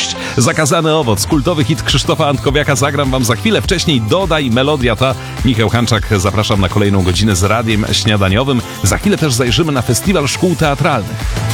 Miłość. Zakazany owoc, kultowy hit Krzysztofa Antkowiaka zagram wam za chwilę. Wcześniej Dodaj, melodia ta. Michał Hanczak, zapraszam na kolejną godzinę z Radiem Śniadaniowym. Za chwilę też zajrzymy na Festiwal Szkół Teatralnych.